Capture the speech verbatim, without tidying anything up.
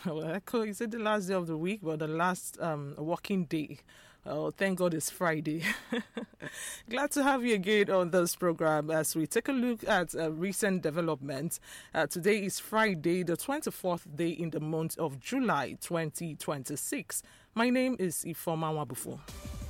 Well, is it the last day of the week, but the last um, working day? Oh, thank God it's Friday. Glad to have you again on this program as we take a look at uh, recent developments. Uh, today is Friday, the twenty-fourth day in the month of July twenty twenty-six. My name is Ifoma Wabufu.